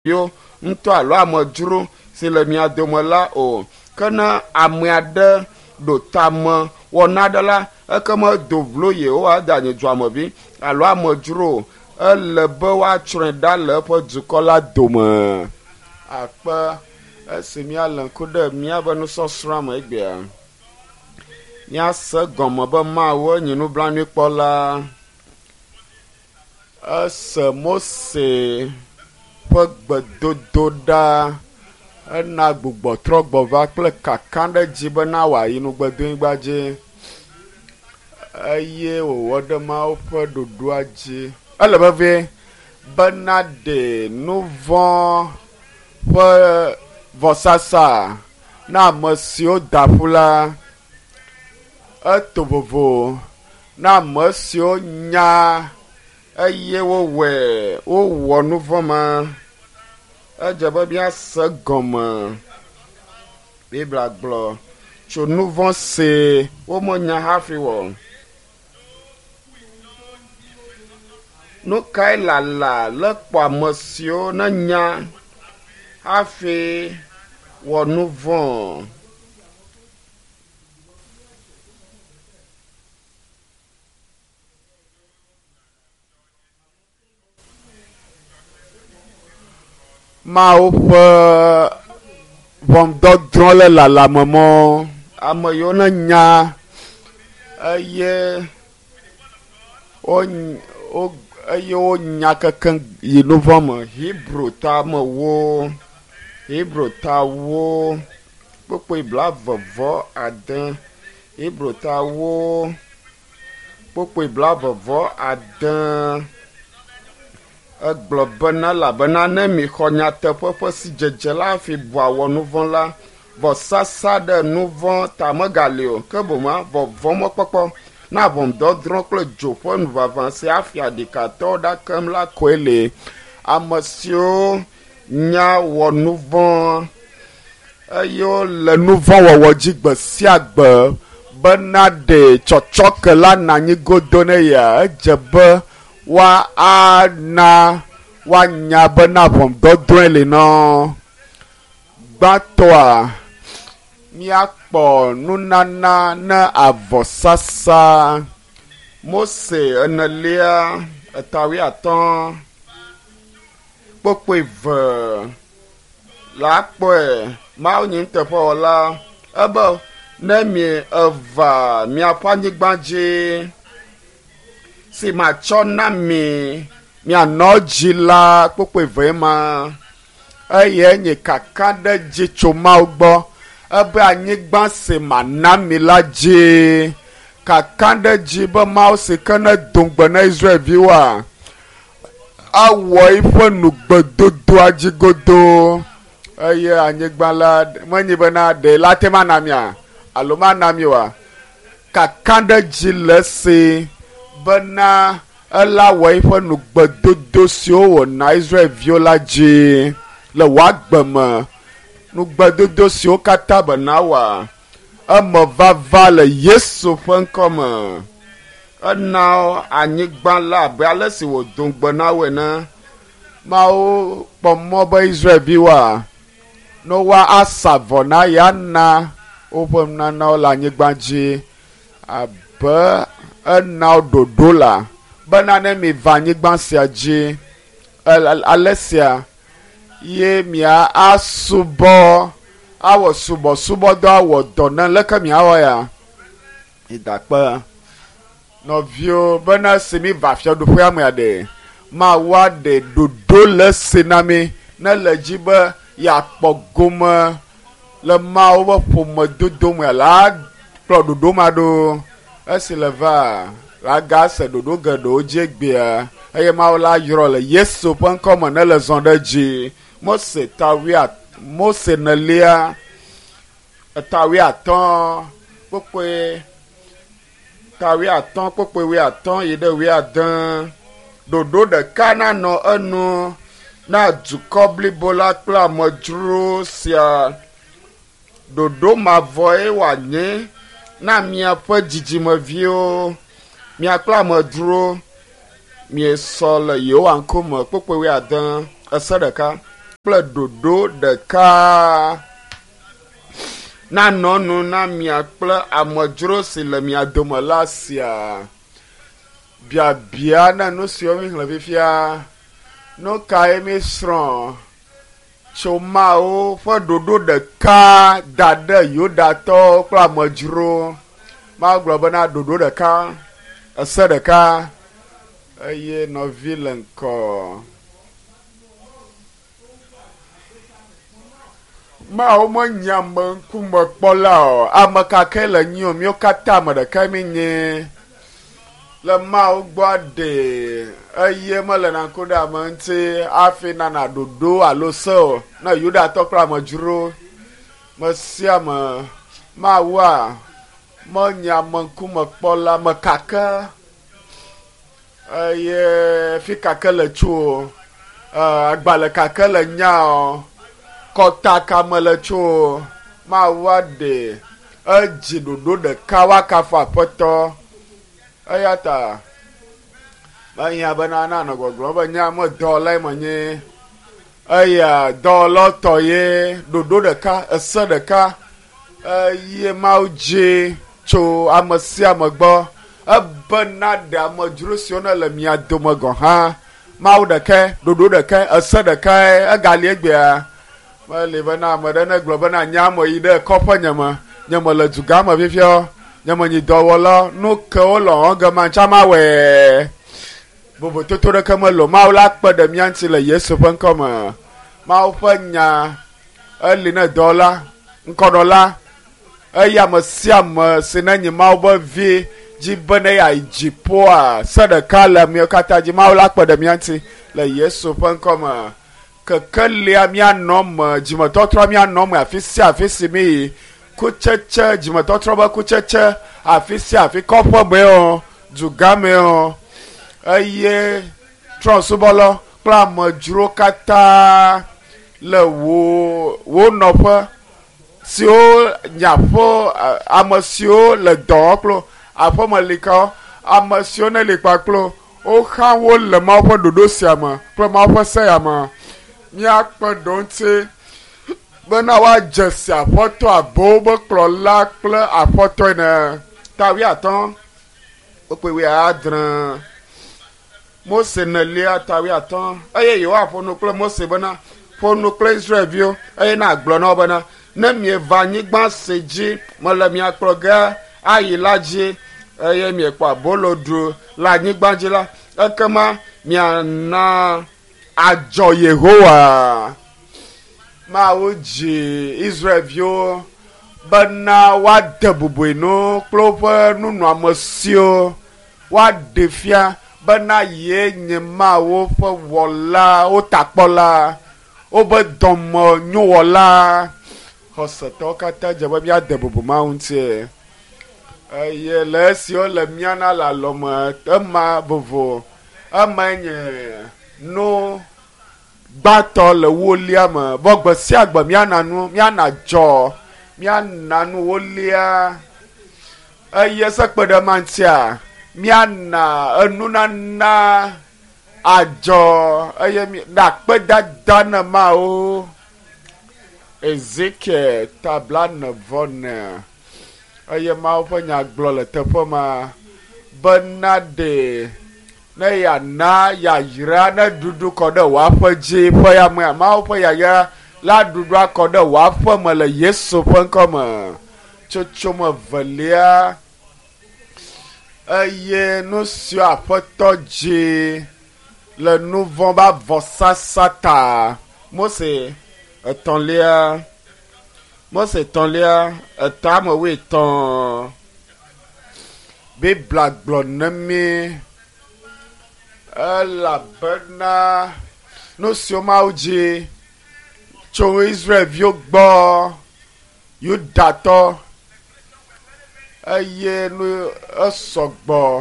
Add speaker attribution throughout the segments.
Speaker 1: yo ŋutɔ alo amedzro si le mia dome la o ke ne ame aɖe ɖo ta me wɔna aɖe la eke medo vlo yewo ade anyedzɔamevi alo amedzro ele be woatsrɔ̃e ɖa le eƒe dukɔ la dome akpe esi míale ŋku ɖe míabe nusɔsrɔ̃a me egbea míase gɔme be Mawu enyi nublanuikpɔla ese Mose ƒe gbedodo ɖa ena gbugbɔ trɔ gbɔ va kple kaka ɖe dzi bena wòayi nugbedoanyigba dzi eye wòwɔ ɖe Mawu ƒe ɖoɖoa dzi ele vevie bena ɖe nu vɔ̃ ƒe vɔsasa na ame siwo da ƒu la eto vovo na ame siwo nya eye wowɔ nu vɔ̃ ma edze be míase gɔme Biblia gblɔ tso nu vɔ̃ si womenya hafi wɔ nu kae lala le kpɔ ame siwo nenya hafi wɔ nu vɔ̃ Mawu ƒe ʋɔnudɔdrɔ̃ le lalamemɔ ame yiwo nenya eye wonya kekeŋ yi nu vɔ̃ me Hebrew ta me wo Hebrew ta wo kpokpoe 26 Hebrew ta wo kpokpoe 26 egblɔ bena elabena ne mi xɔ nyateƒe ƒe sidzedze la hafi bua wɔ nu vɔ̃ la vɔsasa ɖe nu vɔ̃ ta megali o ke boma vɔvɔ mɔkpɔkpɔ na ʋɔnudɔdrɔ̃ kple dzo ƒe nuʋaʋã si hafi aɖikatɔwo ɖakem la koe li ame siwo nya wɔ nu vɔ̃ eye wole nu vɔ̃ wɔwɔ dzi gbe sia gbe bena ɖe tsɔtsɔke la nanyi godo ne ya edze be woanya bena ʋɔnudɔdrɔ̃e li nɔ gbãtɔa míakpɔ nunana ne avɔsasa Mose enelia 15 kpokpoe 2 la kpɔe Mawu nyi teƒewɔla ebe ne mi eva miaƒe anyigba dzi si matsɔ na mi mianɔ dzi la kpokpoe 2 ma eye nye kaka ɖe dzi tso Mawu gbɔ ebe anyigba si mana mi la dzi kaka ɖe dzi be Mawu si ke ne do ŋgbe na Israelviwoa awɔ eƒe nugbedodoa dzi godo eye anyigba la menyi bena ɖe la te mana mia alo mana mi oa kaka ɖe dzi le esi bena ela wɔ eƒe nugbedodo siwo wɔna Israelviwo la dzi le wòagbe me nugbedodo siwo katã bena wòa eme vava le Yesu ƒe ŋkɔ me ena anyigba la abe ale si wòdo ŋgbe na wo ene Mawu kpɔ mɔ be Israelviwoa ne woasa vɔ na ya na woƒe nunanawo le anyigba dzi abe ena ɖoɖo la bena ne mi va anyigba sia dzi ale sia ye mia asubɔ awɔ subɔsubɔdɔ awɔ dɔ ne leke miawɔ ya idakpe nɔviwo bena si mi va fiaɖuƒea me aɖe Mawu aɖe ɖoɖo le esi na mi ne le dzi be yeakpɔ gome le Mawu ƒe ƒomedodo me la akplɔ ɖoɖo ma ɖo esi le va aga se ɖoɖo geɖewo dzi egbea eye Mawu la yrɔ le Yesu ƒe ŋkɔ me ne le zɔ ɖe dzi Mose nelia 15 kpokpoe 15 yi ɖe 16 ɖoɖo ɖeka nanɔ enu na dukɔ blibo la kple amedzro sia ɖoɖo mavɔe wòanye na miaƒe dzidzimeviwo mia kple amedzro miesɔ le Yehowa ŋkume kpokpoe 16 ese ɖeka kple ɖoɖo ɖeka na nɔnu na mia kple amedzro si le mia dome la sia biabia na nu siwo mi xlẽ fifia nu kae mi srɔ̃ tso Mawu ƒe ɖoɖo ɖeka da ɖe Yudatɔwo kple amedzro. Mawu gblɔ bena ɖoɖo ɖeka ese ɖeka eye nɔvi le ŋkɔ. Mawu menye ame ŋkume kpɔla o, ame kake le nyi o, míwo katã ame ɖeka mi nye le Mawu gbɔ ɖe eye mele na ŋku ɖe ame ŋuti hafi nana ɖoɖo alo se o na Yudatɔ kple amedzro. Mesia me Mawua menye ame ŋkume kpɔla, me kake eye fi kake le tso agbalẽ kake le nya o kɔta kame le tso Mawua ɖe edzi ɖoɖo ɖeka wakafu Aƒetɔ eya ta menya bena nanɔ gbɔgblɔ be nya me dɔwɔlae menye eya dɔwɔlawo tɔ ye ɖoɖo ɖeka ese ɖeka eye Mawu dzi tso ame sia ame gbɔ ebena ɖe amedzro siwo ne le mia dome gɔ hã Mawu ɖeke ɖoɖo ɖeke ese ɖeka egali egbea meli bena ame ɖe ne gblɔ bena nya me yi ɖe kɔƒe nye me le dugã me fifia nye me nyi dɔwɔla nu ke wole wɔm ge mantsa mawɔe vovototo ɖeke mele Mawu la kpe ɖe mía ŋuti le Yesu ƒe ŋkɔ me. Mawu ƒe nya eli ne dɔwɔla ŋkɔɖɔla eye ame sia ame si ne nyi Mawu ƒe vi dzi be ne yeayi dziƒoa se ɖeka le míawo katã dzi Mawu la kpe ɖe mía ŋuti le Yesu ƒe ŋkɔ me. Kekelia míanɔ me dzimetɔtrɔ míanɔ me afi sia afi si mi yi kutsetse dzimetɔtrɔ be kutsetse afi sia afi kɔƒe mewo dugã mewo eye trɔ̃subɔlɔ kple amedzro katã le wo nɔƒe siwo nyaƒo ame siwo le dɔwɔ kplo aƒemelikawo ame siwo ne li kpakplo woxa wole Mawu ƒe ɖoɖo sia me kple Mawu ƒe se ya me. Míakpe ɖo ŋuti bena woadze si Aƒetɔ abe wobe kplɔla kple Aƒetɔ ene. Tawiatɔ̃ kpekpe 17 Mose nelia tawiatɔ̃ eye yewoa ƒo nu kple Mose bena ƒo nu kple Israelviwo eye na gblɔ na wo bena ne mieva anyigba si dzi mele mia kplɔ ge ayi la dzi eye miekpɔ abolo ɖu le anyigba dzi la ekema miana adzɔ Yehowa. Mawu dzi Israelviwo bena woade bubuinu kple woƒe nunɔamesiwo woaɖe fia bena ye nye Mawu ƒe wɔla wotakpɔla wobe dɔme nyowɔla. Xɔsetɔwo katã dze be míade bubu Mawu ŋuti eye le esiwo le mía na le alɔme ema vovo ema nye no gbãtɔ le wolia me vɔ gbe sia gbe míana nu míana dzɔ míana nu wolia eye sekpe ɖe ma ŋutia míana enunana adzɔ eye na kpedada ne Mawu. Ezekiel tabla 9 eye Mawu ƒe nya gblɔ le teƒe ma bena ɖe ne yana yayra ne ɖuɖu kɔ ɖe wòaƒe dzi ƒe ya me Mawu ƒe yayra la ɖuɖu akɔ ɖe wòaƒe me le Yesu ƒe ŋkɔ me. Tsotso me velia eye nu siwo Aƒetɔ dzi le nu vɔ̃ ba vɔsasa ta Mose etɔ̃lia etame 13 Biblia gblɔ ne mi elabena nu siwo Mawu dzi tso Israelviwo gbɔ Yudatɔ eye nu esɔgbɔ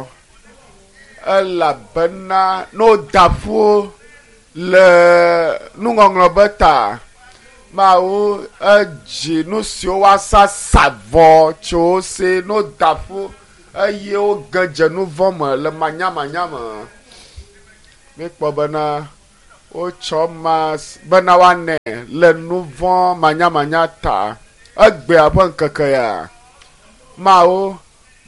Speaker 1: elabena no dafu le nuŋɔŋlɔ be ta Mawu edzi nu siwo woasasa vɔ tso se no dafu eye woge dze nu vɔ me le manyamanya me. Mikpɔ bena o choma bena wane le nouveau manya ta agbe abon kakaya ma o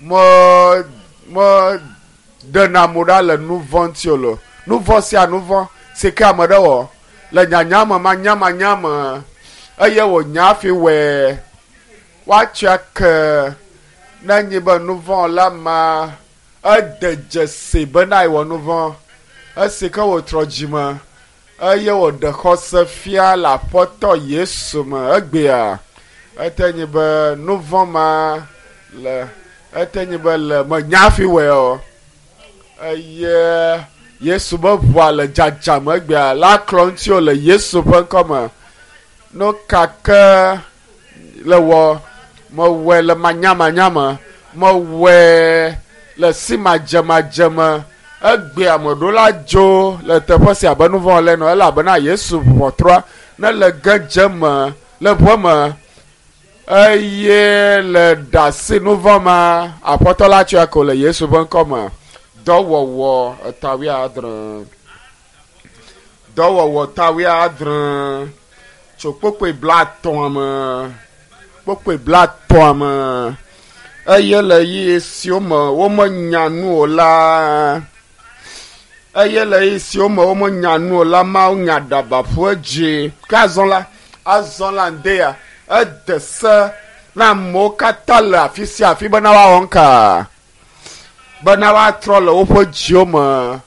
Speaker 1: mo dena moda le nouveau tiolo nouveau si a nouveau c'est ka modawo le nyanyama manyama eye wo nyafi we wa check na nyiba nouveau la ma adeje se bena iwo nouveau asika wo trojima eye wo de khose fia la poto Yesu ma agbe a atenyi be nouveau ma le atenyi be le ma nyafi we o eye Yesu be voa le jajam agbe a la klonti o le Yesu pe koma no kaka le wo mo we le manyama mo we le sima jama agbe amodo la jo le teƒe si abe nouveau le no elabena Yesu ʋɔtrɔ ne le gedzeme le ʋɔme eye le dasi nouveau ma aƒetɔ la tso ko le Yesu ƒe ŋkɔme dɔwɔwɔ tawia adre tso kpokpe bla tɔa me eye le yi siwo me wo menya nu o la eye le yi siwo me wo menya nu o la ma nya dabaƒo edzi ke azɔ la ŋde ya ede se na amewo katã le afi sia afi bena woawɔ nka bena woatrɔ le woƒe dziwo me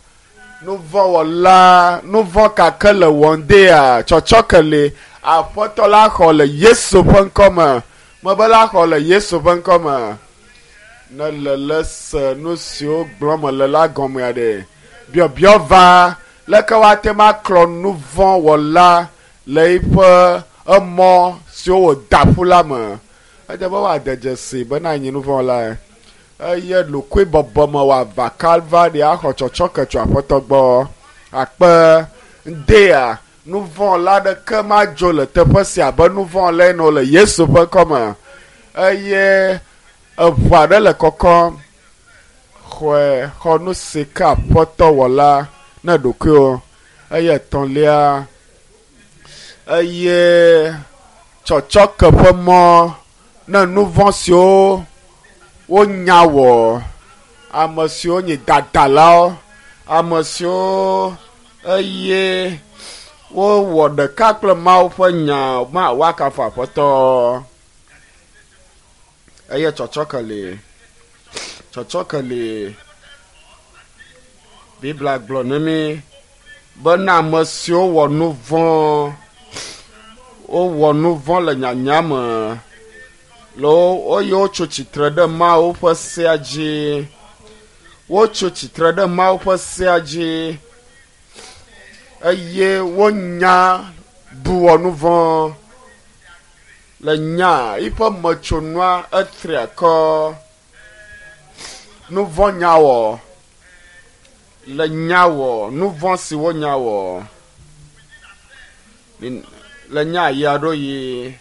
Speaker 1: nuvɔ kake le wɔnde ya tsɔtsɔ ke le aƒetɔ la xɔ le Yesu ƒe ŋkɔme mebe la xɔ le Yesu ƒe ŋkɔme ne le se nu siwo gblɔm le la gɔmea ɖe biɔbiɔ va leke woate ma klɔ nu vɔ wɔla le yiƒe emɔ siwo wòda ƒu la me edze be woade dzesi bena nyi nu vɔ la eye lokoi bɔbɔ me wòava Calvary axɔ tsɔtsɔ ke tso aƒetɔ gbɔ akpe ŋdea nu vɔ la ɖeke ma dzo le teƒe sia abe nu vɔ le no le Yesu ƒe ŋkɔme eye eʋu aɖe le kɔkɔm xɔ nu si ke aƒetɔ wɔ la ne ɖokuiwo eye etɔ̃lia eye tsɔtsɔ ke ƒe mɔ ne nu vɔ siwo wonya wɔ ame siwo nye dadalawo ame siwo eye wowɔ ɖeka kple Mawu ƒe nya ma woakafu aƒetɔ eye tsɔtsɔ ke le Biblia gblɔ ne mi bena ame siwo wɔ nu vɔ le nyanya me le eye wotso tsitre ɖe Mawu ƒe sea dzi eye wonya bu wɔ nu vɔ le nya yiƒe metsonua etri akɔ nu vɔ nya wɔ le nya wɔ nu vɔ si wo nya wɔ le nya ya ɖo yi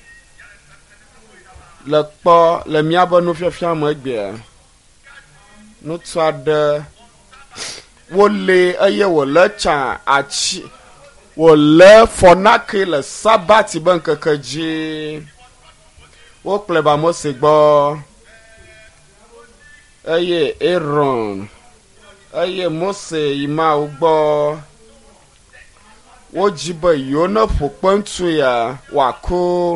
Speaker 1: le kpɔ le míabe nufiafia me egbea ŋutsu aɖe wole eye wòle tsa atsi wòle fɔnake le sabati be ŋkeke dzi wokplɔe va Mose gbɔ eye Aaron eye Mose yi Mawu gbɔ wodzi be yewo ne ƒo kpe ŋutsu ya wòako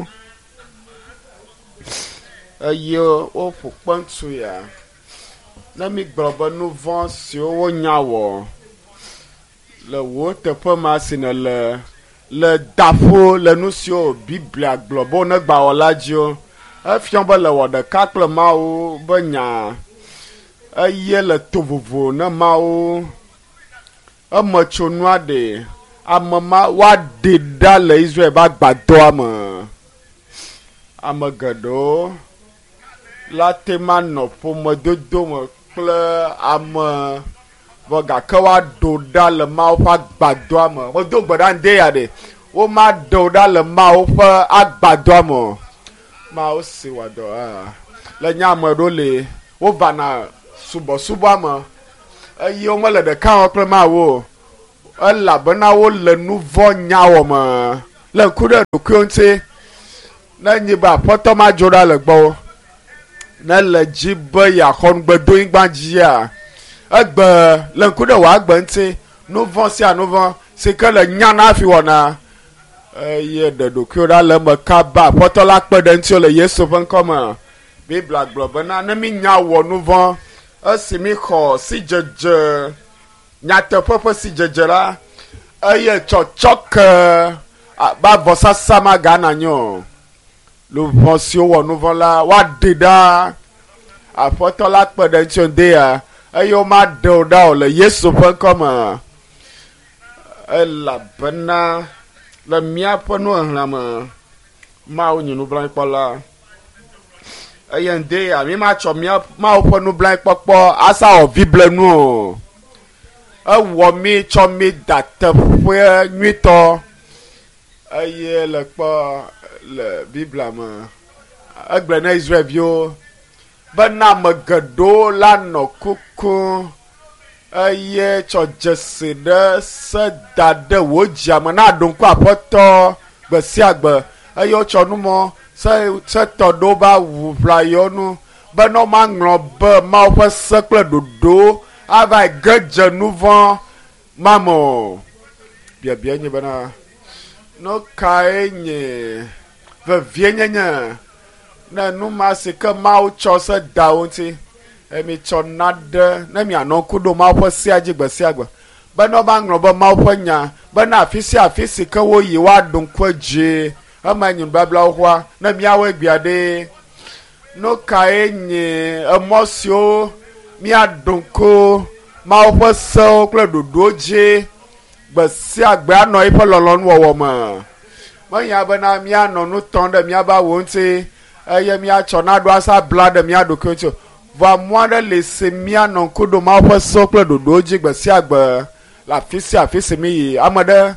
Speaker 1: eye woƒo kpe ŋutsu ya ne mi gblɔ be nu vɔ siwo wonya wɔ le wo teƒe ma si ne le daƒo le nu siwo Biblia gblɔ be ne gba wɔ la dzio efiɔ be le wɔ ɖeka kple Mawu be nya eye le to vovo ne Mawu eme tso nua ɖe ame ma woaɖe ɖa le Israel be agbadɔa me ame geɖewo la te ma nɔ ƒomedodo me kple ame vɔ gake woaɖo ɖa le Mawu ƒe agbadɔa me wodo gbe ɖa ŋde ya ɖe womaɖo ɖa le Mawu ƒe agbadɔa me Mawu si wòadɔ le nya ame ɖewo le wovana subɔsubɔa me eye womele ɖeka wɔ kple Mawu elabena wole nu vɔ nyawo me le ŋku ɖe ɖokuiwo ŋuti ne nyi be aƒetɔ ma dzo ɖa le gbɔ ne le dzi be yeaxɔ nugbedoanyigba dzia egbe le ŋku ɖe wòa gbe ŋuti nu vɔ sia nu vɔ si ke le nya na hafi wɔna eye ɖe ɖokuiwo ɖa le eme kaba aƒetɔ la kpe ɖe ŋuti le Yesu ƒe ŋkɔ me. Biblia gblɔ bena ne mi nya wɔ nu vɔ esi mi xɔ si dzedze nyateƒe ƒe si dzedze la eye tsɔtsɔke ba vɔsasa ma gana nyo lu vɔ siwo wɔ nu vɔ la woaɖe ɖa aƒetɔ la kpe ɖe ŋuti de ya eye womaɖe o ɖa o le Yesu ƒe ŋkɔ me elabena le míaƒe nuhehlẽ me Mawu nye nublanuikpɔla eye ŋde ya mi matsɔ Mawu ƒe nublanuikpɔkpɔ asa wɔ viblenu o ewɔ mi tsɔ mi da teƒe nyuitɔ eye le kpɔ le Biblia me egblɔ na Israelviwo bena ame geɖewo la nɔ kuku eye tsɔ dzesi ɖe se da ɖe wò dziame na aɖo ŋku aƒetɔ gbe sia gbe eye wotsɔ numɔ setɔ ɖewo ba wu ʋlayiwo nu bena womaŋlɔ be Mawu ƒe se kple ɖoɖowo ava ge dze nu vɔ mame o. Biabia nye bena no kae nye vevie nyenye ne nu ma si ke Mawu tsɔ se da wo ŋuti emi tsɔ naɖe ne mianɔ ŋku ɖo Mawu ƒe sea dzi gbe sia gbe bena womaŋlɔ be Mawu ƒe nya bena afi sia afi si ke woyi woaɖo ŋku dzi eme nye nubablawo xɔa ne miawoe gbia ɖe no kae nye emɔ siwo miaɖo ŋku Mawu ƒe sewo kple ɖoɖowo dzi gbe sia gbe anɔ eƒe lɔlɔ̃nuwɔwɔ me menya bena mianɔ nu tɔm ɖe miabe awuwo ŋuti eye miatsɔ naɖo asa bla ɖe mia ɖokuiwo ŋuti vɔ mɔ aɖe le si mianɔ ŋku ɖo Mawu ƒe sewo kple ɖoɖowo dzi gbe sia gbe le afi sia afi si mi yi ame ɖe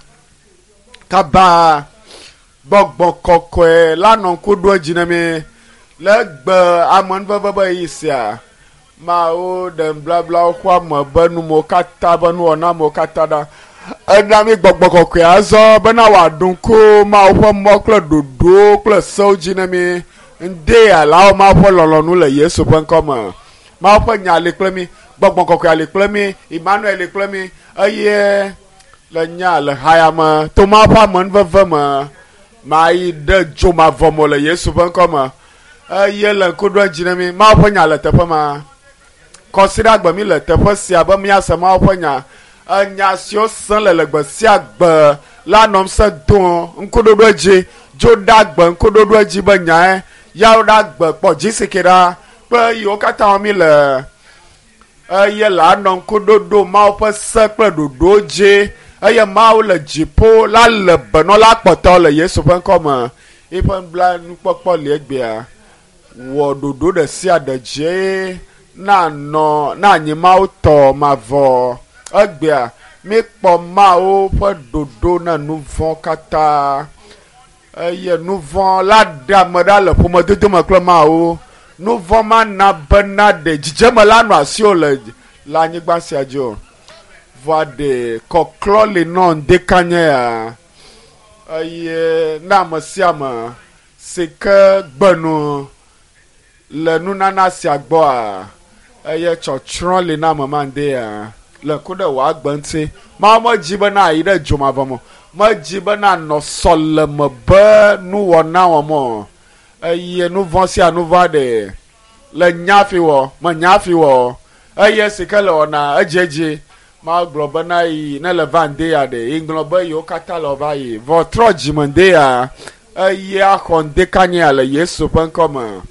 Speaker 1: kaba gbɔgbɔ kɔkɔe la nɔ ŋku ɖo edzi na mi le egbe amenuveve be yi sia Mawu ɖe blablawo xɔ ame be numewo katã be nuwɔnamewo katã ɖa ena mi gbɔgbɔ kɔkɔe azɔ bena wòaɖo ŋku Mawu ƒe mɔ kple ɖoɖowo kple sewo dzi na mi ŋde alawo Mawu ƒe lɔlɔ̃nu le Yesu ƒe ŋkɔ me Mawu ƒe nya li kple mi gbɔgbɔ kɔkɔe li kple mi Emmanuel li kple mi eye le nya le haya me to Mawu ƒe amenuveve me mayi ɖe dzomavɔ me le Yesu ƒe ŋkɔ me eye le ŋku ɖo dzi na mi Mawu ƒe nya le teƒe ma kɔsiɖa gbe mi le teƒe sia be miase Mawu ƒe nya enya siwo sẽ le gbe sia gbe la nɔm se do ŋkuɖoɖo dzi dzo ɖa gbe ŋkuɖoɖo dzi be nyae yawo ɖa gbe kpɔ dzi sike ɖa kple yiwo katã wɔm mi le eye le anɔ ŋkuɖoɖo Mawu ƒe se kple ɖoɖowo dzi eye Mawu le dziƒo la le benɔ la kpɔtɔ le Yesu ƒe ŋkɔ me yiƒe nublanuikpɔkpɔ li egbea wɔ ɖoɖo ɖe sia ɖe dzi na anyi Mawu tɔ mavɔ egbea mikpɔ Mawu ƒe ɖoɖo na nu vɔ katã eye nu vɔ la ɖe ame ɖa le ƒomedodo me kple Mawu nu vɔ ma na bena ɖe dzidzeme la nɔ asiwo le anyigba sia dzi o vɔ ɖe kɔklɔ li nɔ ŋdeka nye ya eye na ame sia ame si ke gbenu le nunana sia gbɔa eye tsɔtsrɔ̃ li na ame ma ŋde ya le ŋku ɖe wòa gbe ŋuti Mawu medzi bena ayi ɖe dzomavɔ me medzi bena nɔ sɔleme be nuwɔna wɔm o eye nu vɔ sia nu vɔ ɖe le nyafi wɔ me nyafi wɔ eye si ke le wɔna edzedze Mawu gblɔ bena yi ne le va ŋde ya ɖe yi gblɔ be yiwo katã le va yi vɔ trɔ dzime ŋde ya eye axɔ ŋdeka nye ya le Yesu ƒe ŋkɔ me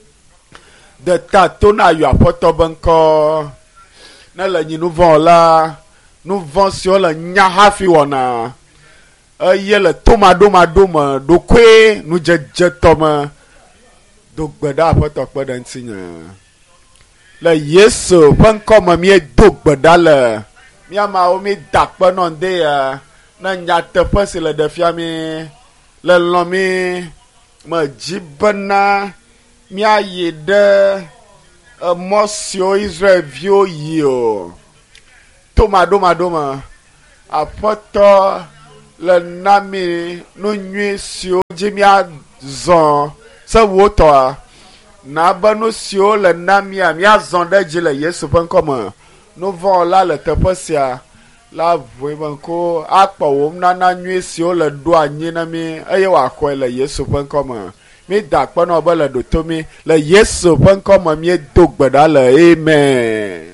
Speaker 1: de ta to na yɔ aƒetɔ be ŋkɔ ne le nyi nu vɔ la nu vɔ siwo le nya hafi wɔna eye le tomaɖomaɖo me ɖokoe nudzedzetɔ me do gbe ɖa aƒetɔ kpe ɖe ŋutinye le Yesu ƒe ŋkɔ me miedo gbe ɖa le miamawo mi da kpe nɔ ŋde ya ne nyateƒe si le ɖe fia mi le lɔ̃ mi me dzi bena miayi ɖe emɔ siwo Israelviwo yi o tomaɖomaɖo me Aƒetɔ le na mi nu nyui siwo dzi míazɔ se wo tɔa. Na be nu siwo le na mia míazɔ ɖe dzi le Yesu ƒe ŋkɔme. Nu vɔ̃ la le teƒe sia la voe me ko akpɔ wo nana nyui siwo le ɖo anyi na mi eye wòaxɔe le Yesu ƒe ŋkɔme. Mi da akpenɔ be le ɖoto mi le Yesu ƒe ŋkɔme mi do gbe ɖa le amen.